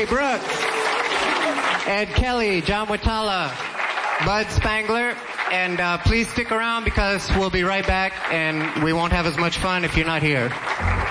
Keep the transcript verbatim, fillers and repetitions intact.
Danny Brooks, Ed Kelly, John Watala, Bud Spangler, and uh, please stick around because we'll be right back and we won't have as much fun if you're not here.